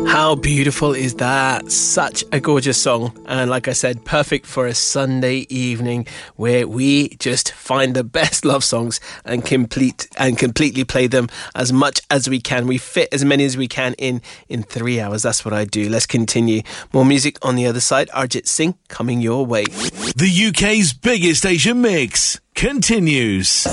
How beautiful is that? Such a gorgeous song. And like I said, perfect for a Sunday evening where we just find the best love songs and completely play them as much as we can. We fit as many as we can in 3 hours. That's what I do. Let's continue. More music on the other side. Arjit Singh coming your way. The UK's biggest Asian mix continues.